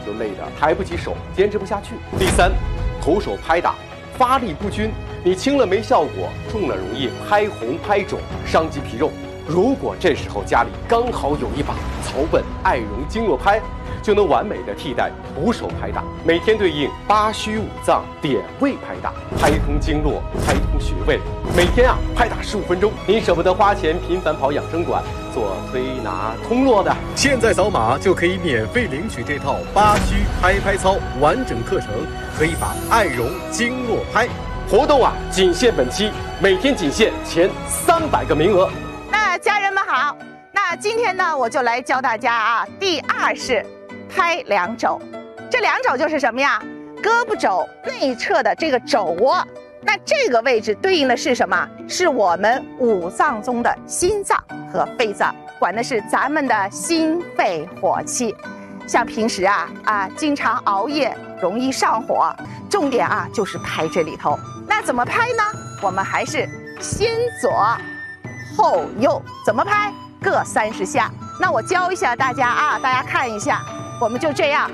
就累得抬不起手，坚持不下去。第三，徒手拍打，发力不均，你轻了没效果，重了容易拍红拍肿，伤及皮肉。如果这时候家里刚好有一把草本爱绒经络拍，就能完美的替代徒手拍打。每天对应八虚五脏点位拍打，拍通经络，拍通穴位。每天拍打15分钟，您舍不得花钱频繁跑养生馆做推拿通络的，现在扫码就可以免费领取这套八虚拍拍操完整课程和一把爱绒经络拍。活动仅限本期，每天仅限前300个名额。 那家人们好，那今天呢，我就来教大家第2式拍两肘。这两肘就是什么呀？胳膊肘内侧的这个肘窝，那这个位置对应的是什么？是我们5脏中的心脏和肺脏，管的是咱们的心肺火气。像平时经常熬夜，容易上火，重点就是拍这里头。那怎么拍呢？我们还是先左后右，怎么拍？各30下。那我教一下大家大家看一下，我们就这样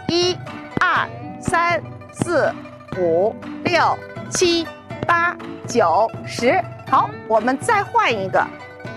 ，1、2、3、4、5、6、7、8、9、10。好，我们再换一个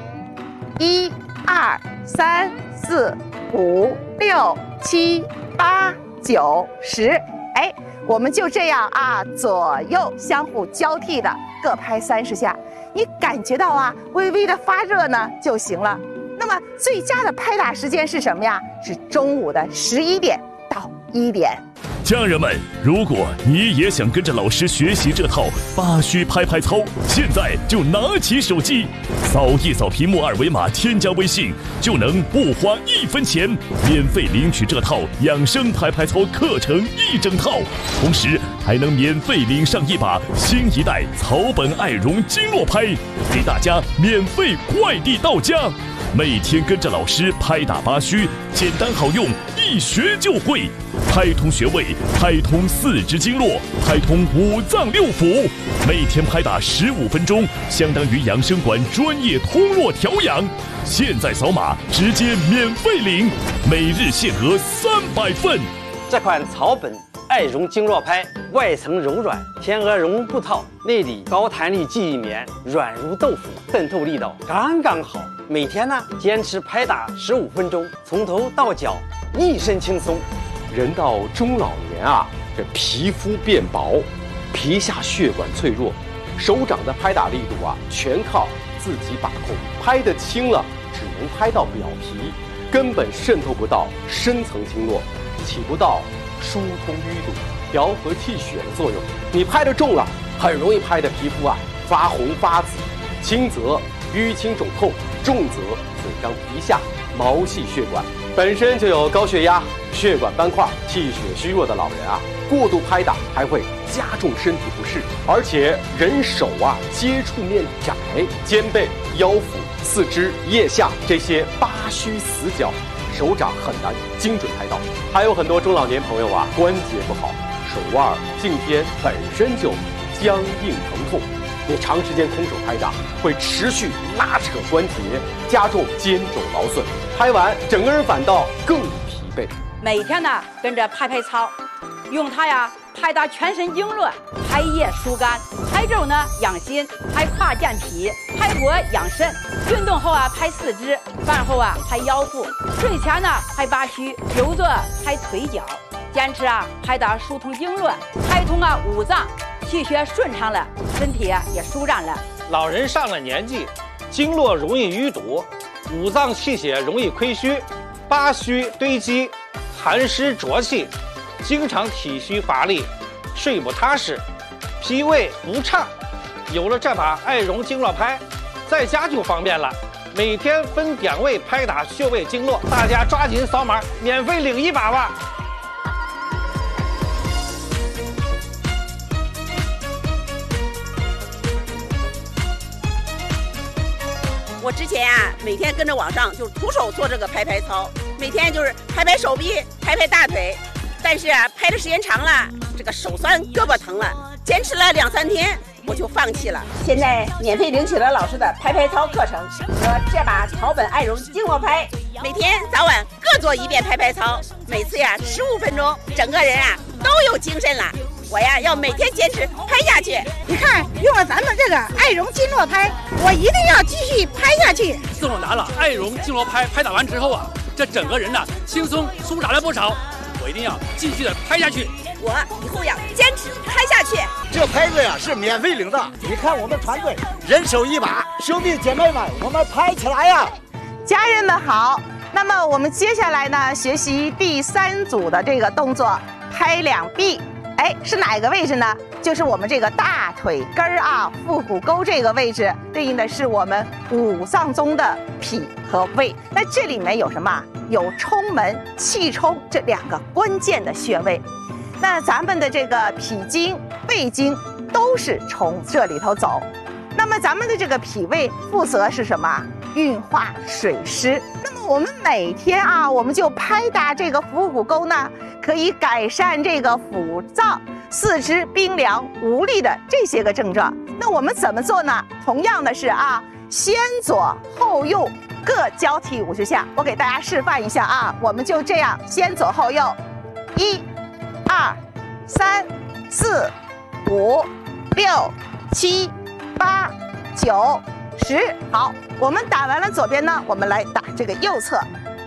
，1、2、3、4、5、6、7、8、9、10。哎，我们就这样左右相互交替的各拍30下。你感觉到微微的发热呢就行了。那么最佳的拍打时间是什么呀？是中午的11点到1点。 家人们，如果你也想跟着老师学习这套八虚拍拍操，现在就拿起手机，扫一扫屏幕2维码，添加微信，就能不花1分钱，免费领取这套养生拍拍操课程1整套，同时还能免费领上一把新一代草本爱绒经络拍，给大家免费快递到家。每天跟着老师拍打八虚，简单好用，一学就会。拍通穴位，拍通4肢经络，拍通5脏6腑。每天拍打15分钟，相当于养生馆专业通络调养。现在扫码直接免费领，每日限额300份。 这款草本爱绒经络拍，外层柔软，天鹅绒布套，内里高弹力记忆棉，软如豆腐，渗透力道刚刚好。每天呢，坚持拍打15分钟，从头到脚一身轻松。 人到中老年这皮肤变薄，皮下血管脆弱，手掌的拍打力度全靠自己把控，拍得轻了只能拍到表皮，根本渗透不到深层经络，起不到疏通淤堵、调和气血的作用。你拍得重了，很容易拍得皮肤发红发紫，轻则淤青肿痛，重则损伤皮下毛细血管。本身就有高血压、血管斑块、气血虚弱的老人过度拍打还会加重身体不适，而且人手接触面窄，肩背、腰腹、四肢、腋下这些八虚死角，手掌很难精准拍到。还有很多中老年朋友关节不好，手腕、颈肩本身就僵硬疼痛，你长时间空手拍打会持续拉扯关节，加重肩肘劳损，拍完整个人反倒更疲惫。 每天呢跟着拍拍操，用它拍打全身经络，拍腋疏肝，拍肘呢养心，拍胯健脾，拍脖养肾。运动后拍四肢，饭后拍腰腹，睡前呢拍八虚，久坐拍腿脚。坚持拍打疏通经络，拍通5脏，气血顺畅了，身体也舒展了。 老人上了年纪，经络容易淤堵，5脏气血容易亏虚，八虚堆积，寒湿浊气，经常体虚乏力，睡不踏实，脾胃不畅。有了这把爱绒经络拍，在家就方便了，每天分点位拍打穴位经络，大家抓紧扫码，免费领一把吧。 我之前每天跟着网上就徒手做这个拍拍操，每天就是拍拍手臂、拍拍大腿，但是拍的时间长了，这个手酸、胳膊疼了， 坚持了2、3天，我就放弃了。现在免费领取了老师的拍拍操课程和这把草本爱绒经络拍，每天早晚各做1遍拍拍操，每次呀15分钟，整个人啊都有精神了。我呀要每天坚持拍下去。 你看，用了咱们这个爱绒经络拍，我一定要继续拍下去。 自我拿了爱绒经络拍拍打完之后啊，这整个人呢轻松舒展了不少。我一定要继续的拍下去。 我以后要坚持拍下去。 这拍子呀是免费领的，你看我们团队人手一把，兄弟姐妹们，我们拍起来呀！ 家人们好，那么我们接下来呢，学习第3组的这个动作，拍两臂。哎，是哪个位置呢？就是我们这个大腿根儿啊，腹股沟这个位置，对应的是我们5脏中的脾和胃。那这里面有什么？有冲门、气冲这2个关键的穴位。那咱们的这个脾经、胃经都是从这里头走。那么咱们的这个脾胃负责是什么？运化水湿。那么我们每天啊，我们就拍打这个腹股沟呢，可以改善这个腹胀、四肢冰凉无力的这些个症状。那我们怎么做呢？同样的是啊，先左后右各交替50下。我给大家示范一下啊，我们就这样先左后右，1、2、3、4、5、6、7、8、9、10。好，我们打完了左边呢，我们来打这个右侧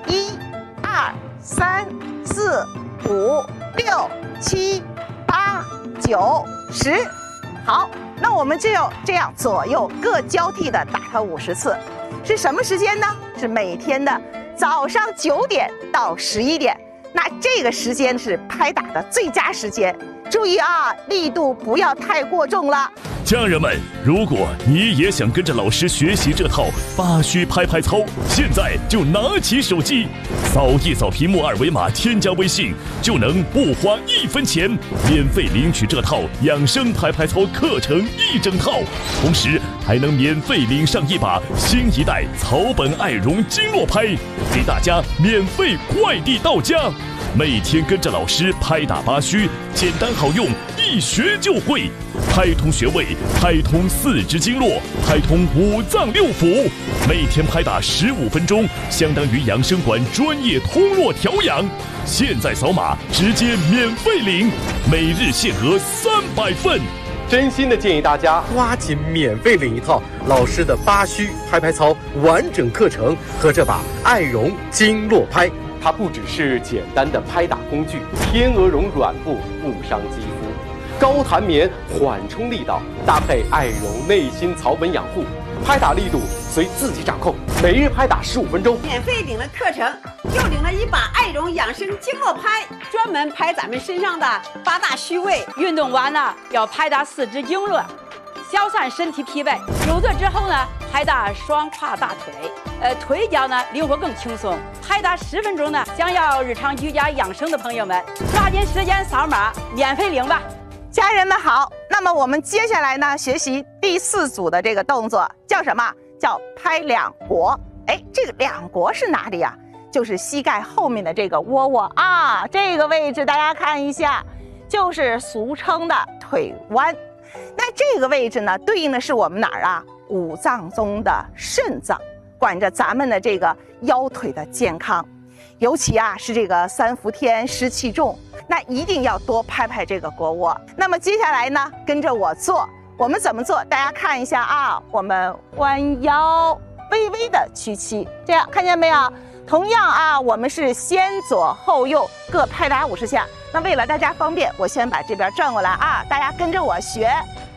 ，1、2、3、4、5、6、7、8、9、10。好，那我们就这样左右各交替的打它50次。是什么时间呢？是每天的早上9点到11点。那这个时间是拍打的最佳时间。注意啊，力度不要太过重了。 家人们，如果你也想跟着老师学习这套8虚拍拍操，现在就拿起手机，扫一扫屏幕2维码，添加微信，就能不花1分钱，免费领取这套养生拍拍操课程1整套，同时还能免费领上一把新一代草本爱绒经络拍，给大家免费快递到家。每天跟着老师拍打8虚，简单好用，一学就会。拍通穴位，拍通4肢经络，拍通5脏6腑。每天拍打15分钟，相当于养生馆专业通络调养。现在扫码直接免费领，每日限额300份。 真心的建议大家抓紧免费领一套老师的8虚拍拍操完整课程和这把爱绒经络拍。它不只是简单的拍打工具，天鹅绒软布不伤肌肤，高弹棉缓冲力道，搭配爱绒内心草本养护，拍打力度随自己掌控，每日拍打15分钟。 免费领了课程，又领了一把爱绒养生经络拍，专门拍咱们身上的8大虚位。 运动完呢，要拍打4肢经络，消散身体疲惫。有的之后呢，拍打双胯大腿，腿脚呢灵活更轻松。拍打10分钟呢，想要日常居家养生的朋友们，抓紧时间扫码免费领吧。 家人们好，那么我们接下来呢，学习第4组的这个动作，叫什么？叫拍两国。哎，这个两国是哪里呀？就是膝盖后面的这个窝窝啊，这个位置大家看一下，就是俗称的腿弯。那这个位置呢，对应的是我们哪儿啊？5脏中的肾脏，管着咱们的这个腰腿的健康。尤其啊是这个3伏天湿气重，那一定要多拍拍这个腘窝。那么接下来呢，跟着我做，我们怎么做？大家看一下啊，我们弯腰，微微的屈膝，这样看见没有？同样啊，我们是先左后右各拍打50下。那为了大家方便，我先把这边转过来啊，大家跟着我学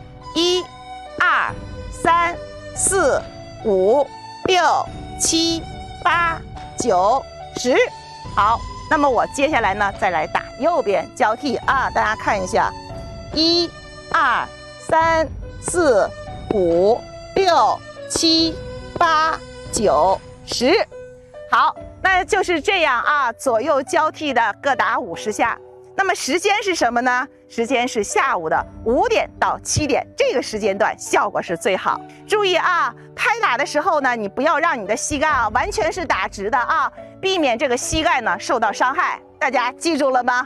，1、2、3、4、5、6、7、8、9、10。好，那么我接下来呢，再来打右边交替啊，大家看一下，1、2、3、4、5、6、7、8、9、10。好，那就是这样啊，左右交替的各打50下。那么时间是什么呢？时间是下午的5点到7点，这个时间段效果是最好。注意啊，拍打的时候呢，你不要让你的膝盖啊完全是打直的啊，避免这个膝盖呢受到伤害。大家记住了吗？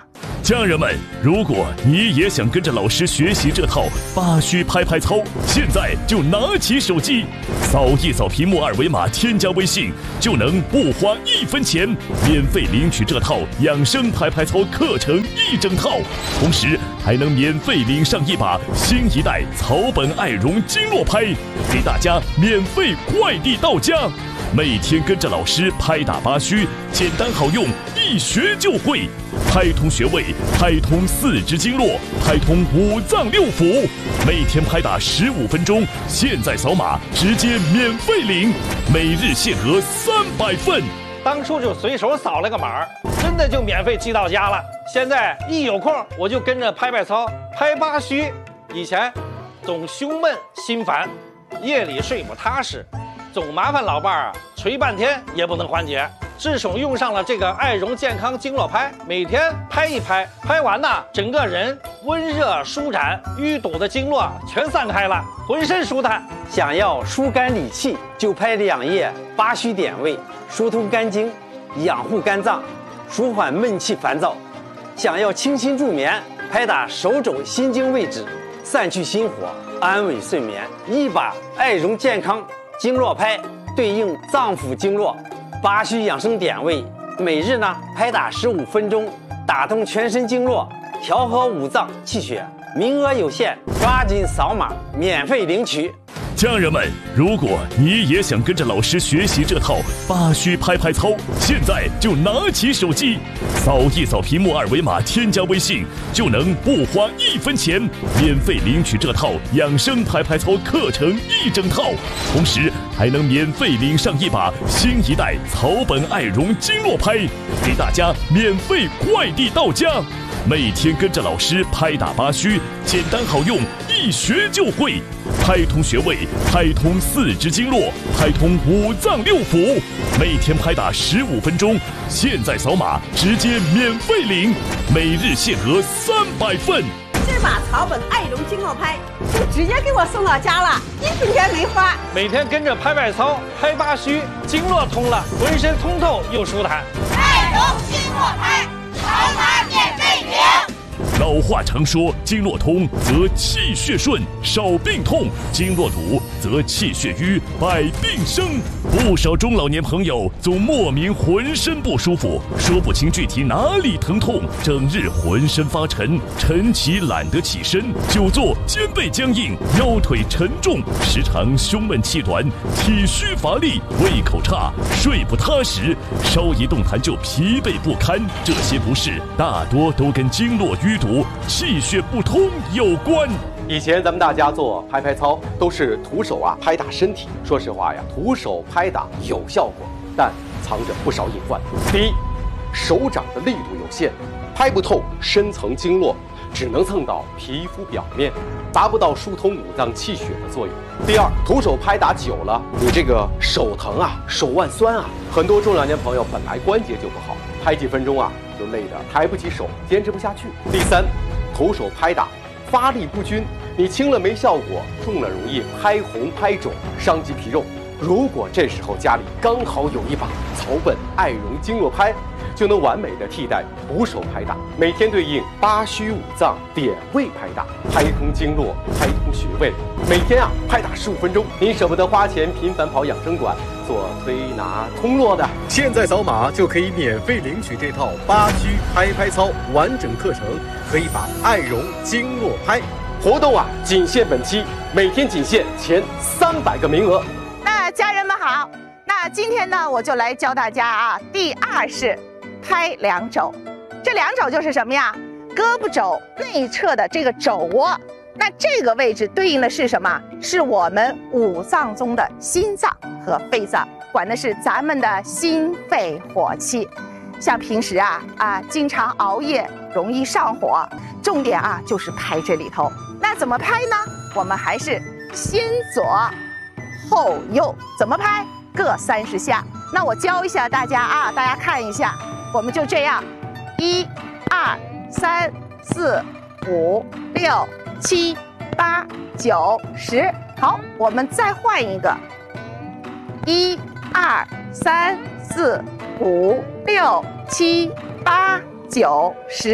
家人们，如果你也想跟着老师学习这套8虚拍拍操，现在就拿起手机，扫一扫屏幕二维码，添加微信，就能不花1分钱，免费领取这套养生拍拍操课程1整套，同时还能免费领上一把新一代草本爱绒经络拍，给大家免费快递到家。每天跟着老师拍打8虚，简单好用，一学就会。拍通穴位，拍通4肢经络，拍通5脏6腑。每天拍打15分钟，现在扫码直接免费领，每日限额300份。 当初就随手扫了个码，真的就免费寄到家了。现在一有空我就跟着拍拍操，拍8虚。以前总胸闷心烦，夜里睡不踏实，总麻烦老伴儿捶半天也不能缓解。自从用上了这个爱绒健康经络拍，每天拍一拍，拍完呢，整个人温热舒展，淤堵的经络全散开了，浑身舒坦。 想要疏肝理气，就拍2页8虚点位，疏通肝经，养护肝脏，舒缓闷气烦躁。想要清心助眠，拍打手肘心经位置，散去心火，安稳睡眠。一把爱绒健康经络拍对应脏腑经络8虚养生点位，每日呢拍打15分钟，打通全身经络，调和5脏气血。名额有限，抓紧扫码免费领取。 家人们，如果你也想跟着老师学习这套8虚拍拍操，现在就拿起手机，扫一扫屏幕二维码，添加微信，就能不花1分钱，免费领取这套养生拍拍操课程1整套，同时还能免费领上一把新一代草本爱绒经络拍，给大家免费快递到家。每天跟着老师拍打8虚，简单好用，一学就会。拍通穴位，拍通4肢经络，拍通5脏6腑。每天拍打15分钟，现在扫码直接免费领，每日限额300份。 这把草本爱绒经络拍就直接给我送到家了，1分钱没花。 每天跟着拍拍操，拍8虚，经络通了，浑身通透又舒坦。 爱绒经络拍，扫码免费领。 老话常说，经络通则气血顺，少病痛；经络堵则气血瘀，百病生。不少中老年朋友总莫名浑身不舒服，说不清具体哪里疼痛，整日浑身发沉，晨起懒得起身，久坐肩背僵硬，腰腿沉重，时常胸闷气短，体虚乏力，胃口差，睡不踏实，稍一动弹就疲惫不堪。这些不适大多都跟经络淤堵、气血不通有关。 以前咱们大家做拍拍操都是徒手拍打身体，说实话呀，徒手拍打有效果，但藏着不少隐患。第一，手掌的力度有限，拍不透深层经络，只能蹭到皮肤表面，达不到疏通5脏气血的作用。第二，徒手拍打久了，你这个手疼手腕酸很多中老年朋友本来关节就不好，拍几分钟就累得抬不起手，坚持不下去。第三，徒手拍打发力不均，你轻了没效果，重了容易拍红拍肿，伤及皮肉。如果这时候家里刚好有一把草本爱绒经络拍，就能完美的替代徒手拍打，每天对应8虚5脏点位拍打，拍通经络，拍通穴位，每天拍打15分钟。您舍不得花钱频繁跑养生馆做推拿通络的，现在扫码就可以免费领取这套8虚拍拍操完整课程和一把爱绒经络拍。活动仅限本期，每天仅限前300个名额。 那家人们好，那今天呢，我就来教大家第2式拍2肘。这2肘就是什么呀？胳膊肘内侧的这个肘窝，那这个位置对应的是什么？是我们5脏中的心脏和肺脏，管的是咱们的心肺火气。像平时经常熬夜，容易上火，重点就是拍这里头。那怎么拍呢？我们还是先左后右，怎么拍？各30下。那我教一下大家大家看一下，我们就这样，1、2、3、4、5、6、7、8、9、10。好，我们再换一个，1、2、3、4、5、6、7、8、9、10。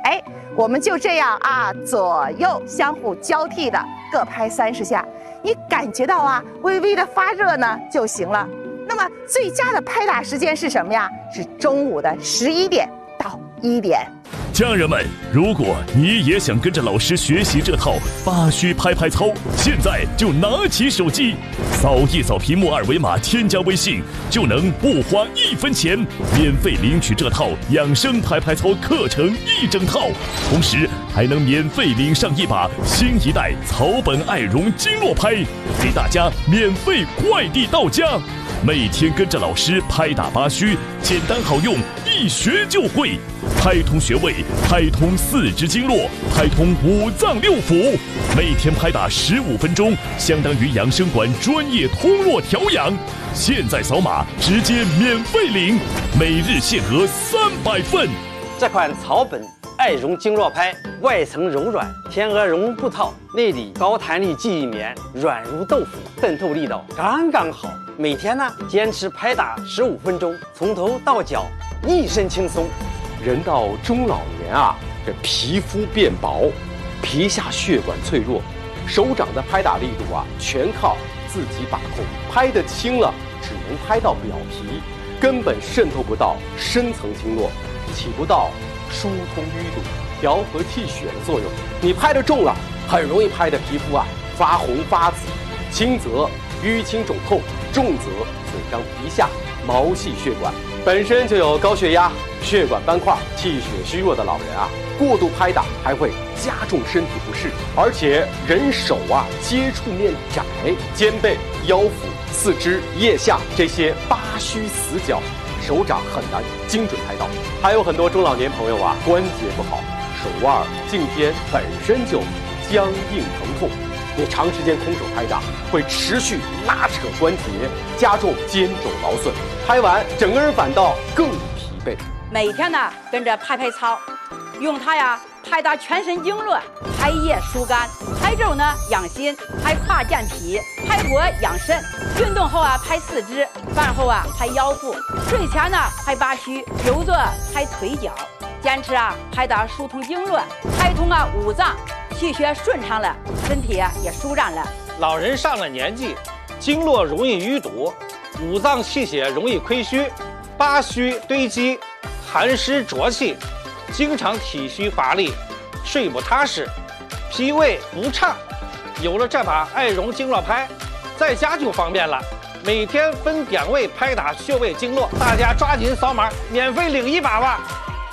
哎，我们就这样啊，左右相互交替的各拍30下，你感觉到啊微微的发热呢就行了。那么最佳的拍打时间是什么呀？是中午的11点到1点。 家人们，如果你也想跟着老师学习这套8虚拍拍操，现在就拿起手机，扫一扫屏幕2维码，添加微信，就能不花1分钱，免费领取这套养生拍拍操课程1整套，同时还能免费领上一把新一代草本爱绒经络拍，给大家免费快递到家。每天跟着老师拍打8虚，简单好用，一学就会。拍通穴位，拍通4肢经络，拍通5脏6腑。每天拍打15分钟，相当于养生馆专业通络调养。现在扫码直接免费领，每日限额300份。 这款草本爱绒经络拍，外层柔软，天鹅绒布套，内里高弹力记忆棉，软如豆腐，渗透力道刚刚好。每天呢，坚持拍打15分钟，从头到脚一身轻松。 人到中老年啊，这皮肤变薄，皮下血管脆弱，手掌的拍打力度啊，全靠自己把控。拍得轻了，只能拍到表皮，根本渗透不到深层经络，起不到疏通淤堵、调和气血的作用。你拍得重了，很容易拍的皮肤啊发红发紫，轻则淤青肿痛，重则损伤皮下毛细血管。本身就有高血压、血管斑块、气血虚弱的老人啊，过度拍打还会加重身体不适。而且人手啊接触面窄，肩背、腰腹、四肢、腋下这些8虚死角，手掌很难精准拍到。还有很多中老年朋友啊，关节不好，手腕、颈肩本身就僵硬疼痛，你长时间空手拍打会持续拉扯关节，加重肩肘劳损，拍完整个人反倒更疲惫。 每天呢跟着拍拍操，用它呀拍打全身经络，拍腋疏肝，拍肘呢养心，拍胯健脾，拍脖养肾。运动后啊拍4肢，饭后啊拍腰腹，睡前呢拍8虚，久坐拍腿脚。坚持啊拍打疏通经络，拍通啊5脏，气血顺畅了，身体啊也舒展了。 老人上了年纪，经络容易淤堵，5脏气血容易亏虚，8虚堆积，寒湿浊气，经常体虚乏力，睡不踏实，脾胃不畅。有了这把爱绒经络拍，在家就方便了，每天分点位拍打穴位经络，大家抓紧扫码，免费领一把吧。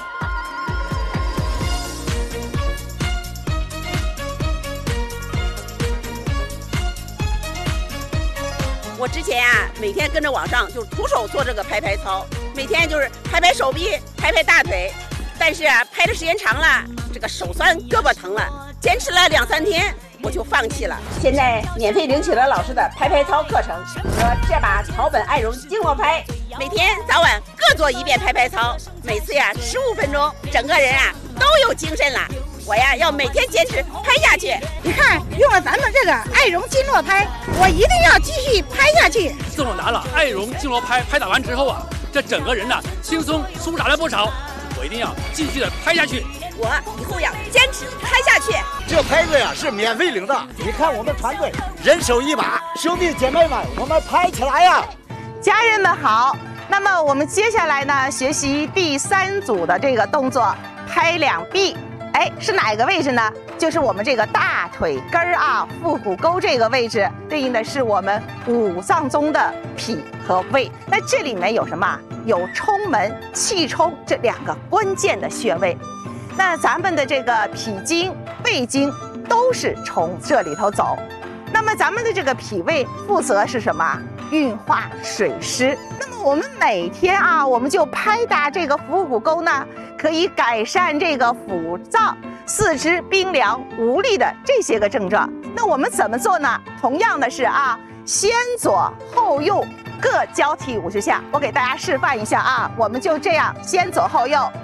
我之前啊，每天跟着网上就徒手做这个拍拍操，每天就是拍拍手臂、拍拍大腿，但是啊，拍的时间长了，这个手酸、胳膊疼了，坚持了2、3天，我就放弃了。现在免费领取了老师的拍拍操课程和这把草本爱绒经络拍，每天早晚各做1遍拍拍操，每次呀15分钟，整个人啊都有精神了。我呀要每天坚持拍下去。 你看，用了咱们这个爱绒经络拍，我一定要继续拍下去。 自我拿了爱绒经络拍，拍打完之后啊，这整个人呢轻松舒展了不少。我一定要继续的拍下去。 我以后要坚持拍下去。 这拍子呀是免费领的，你看我们团队人手一把，兄弟姐妹们，我们拍起来呀！ 家人们好，那么我们接下来呢学习第3组的这个动作，拍两臂。哎，是哪个位置呢？就是我们这个大腿根儿啊，腹股沟这个位置，对应的是我们5脏中的脾和胃。那这里面有什么？有冲门、气冲这2个关键的穴位。那咱们的这个脾经、胃经都是从这里头走。那么咱们的这个脾胃负责是什么？运化水湿。那么我们每天啊，我们就拍打这个腹股沟呢，可以改善这个腹胀、四肢冰凉无力的这些个症状。那我们怎么做呢？同样的是啊，先左后右各交替50下。我给大家示范一下啊，我们就这样先左后右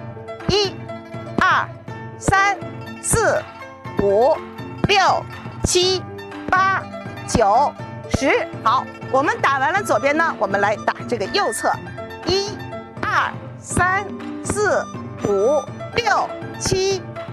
，1、2、3、4、5、6、7、8、9、10。好，我们打完了左边呢，我们来打这个右侧，1、2、3、4、5、6、7、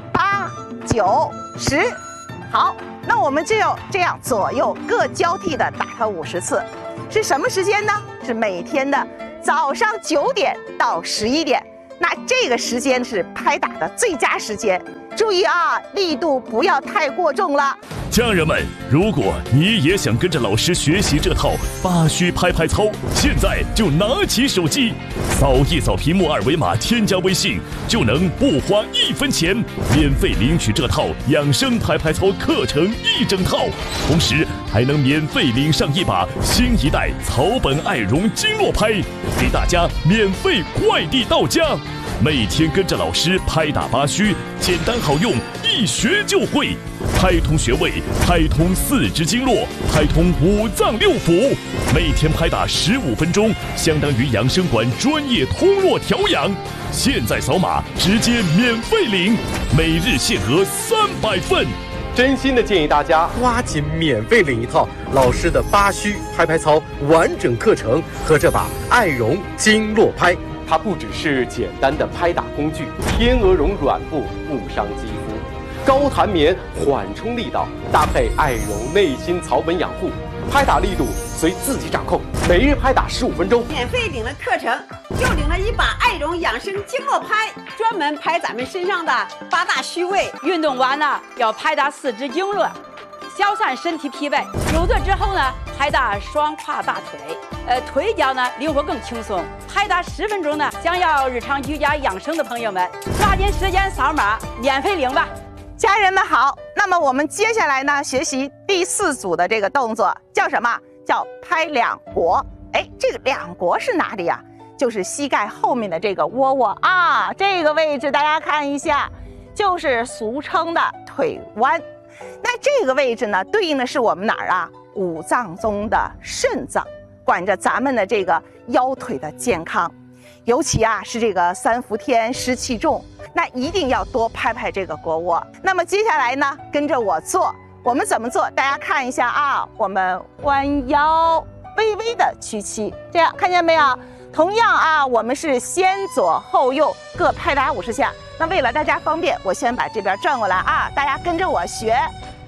9、10。好，那我们就这样左右各交替的打它50次。是什么时间呢？是每天的早上9点到11点。那这个时间是拍打的最佳时间。注意啊，力度不要太过重了。 家人们，如果你也想跟着老师学习这套8虚拍拍操，现在就拿起手机，扫一扫屏幕2维码，添加微信，就能不花1分钱，免费领取这套养生拍拍操课程1整套，同时还能免费领上一把新一代草本爱绒经络拍，给大家免费快递到家。每天跟着老师拍打8虚，简单好用，一学就会。拍通穴位，拍通4肢经络，拍通5脏6腑。每天拍打15分钟，相当于养生馆专业通络调养。现在扫码直接免费领，每日限额300份。 真心的建议大家抓紧免费领一套老师的8虚拍拍操完整课程和这把爱绒经络拍。它不只是简单的拍打工具，天鹅绒软布不伤肌肤，高弹棉缓冲力道，搭配爱绒内心草本养护，拍打力度随自己掌控，每日拍打15分钟。 免费领了课程，又领了一把爱绒养生经络拍，专门拍咱们身上的8大虚位。 运动完呢，要拍打4肢经络，消散身体疲惫。久坐之后呢，拍打双胯大腿，腿脚呢灵活更轻松。拍打10分钟呢，想要日常居家养生的朋友们，抓紧时间扫码免费领吧。 家人们好，那么我们接下来呢，学习第4组的这个动作，叫什么？叫拍两国。哎，这个两国是哪里呀？就是膝盖后面的这个窝窝啊，这个位置大家看一下，就是俗称的腿弯。那这个位置呢，对应的是我们哪儿啊？5脏中的肾脏，管着咱们的这个腰腿的健康。尤其啊是这个3伏天湿气重，那一定要多拍拍这个腘窝。那么接下来呢，跟着我做，我们怎么做？大家看一下啊，我们弯腰，微微的屈膝，这样看见没有？同样啊，我们是先左后右各拍打50下。那为了大家方便，我先把这边转过来啊，大家跟着我学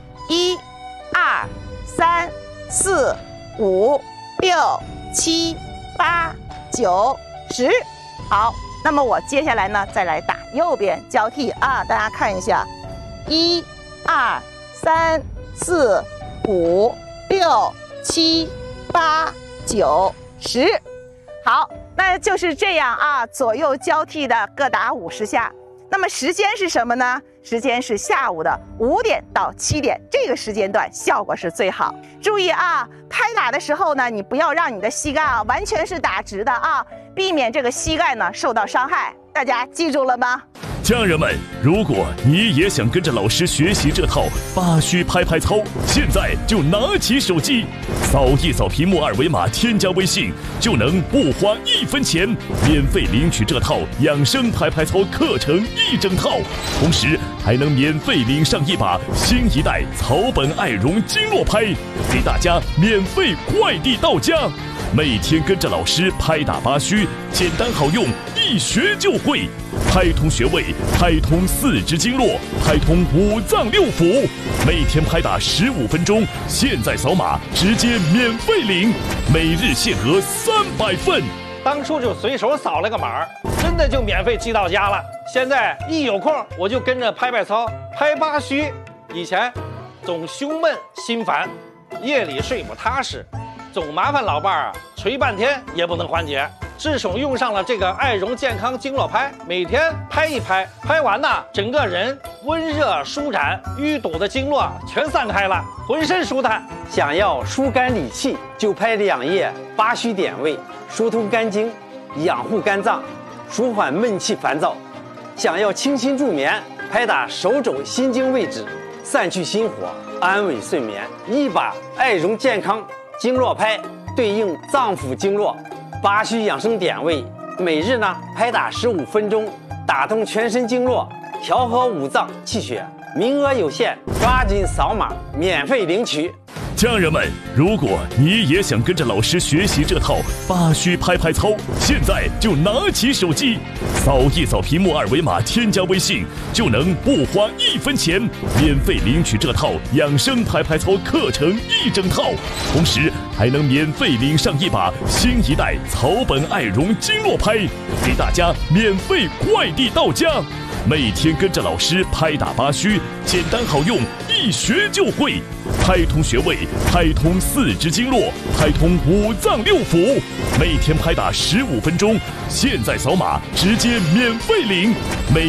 ，1、2、3、4、5、6、7、8、9、10。好，那么我接下来呢，再来打右边交替啊，大家看一下，1、2、3、4、5、6、7、8、9、10。好，那就是这样啊，左右交替的各打50下。那么时间是什么呢？时间是下午的5点到7点，这个时间段效果是最好。注意啊，拍打的时候呢，你不要让你的膝盖啊完全是打直的啊，避免这个膝盖呢受到伤害。大家记住了吗？ 家人们，如果你也想跟着老师学习这套8虚拍拍操，现在就拿起手机，扫一扫屏幕2维码，添加微信，就能不花1分钱，免费领取这套养生拍拍操课程1整套，同时还能免费领上一把新一代草本爱绒经络拍，给大家免费快递到家。每天跟着老师拍打8虚，简单好用，一学就会。拍通穴位，拍通4肢经络，拍通5脏6腑。每天拍打15分钟，现在扫码直接免费领，每日限额300份。 当初就随手扫了个码，真的就免费寄到家了。现在一有空我就跟着拍拍操，拍8虚。以前总胸闷心烦，夜里睡不踏实，总麻烦老伴儿捶半天也不能缓解。自从用上了这个爱绒健康经络拍，每天拍一拍，拍完呢，整个人温热舒展，淤堵的经络全散开了，浑身舒坦。 想要疏肝理气，就拍2页8虚点位，疏通肝经，养护肝脏，舒缓闷气烦躁。想要清心助眠，拍打手肘心经位置，散去心火，安稳睡眠。一把爱绒健康经络拍对应脏腑经络8虚养生点位，每日呢拍打15分钟，打通全身经络，调和5脏气血。名额有限，抓紧扫码免费领取。 家人们，如果你也想跟着老师学习这套8虚拍拍操，现在就拿起手机，扫一扫屏幕2维码，添加微信，就能不花1分钱，免费领取这套养生拍拍操课程1整套，同时还能免费领上一把新一代草本爱绒经络拍，给大家免费快递到家。每天跟着老师拍打8虚，简单好用，一学就会。拍通穴位，拍通4肢经络，拍通5脏6腑，每天拍打15分钟。现在扫码直接免费领。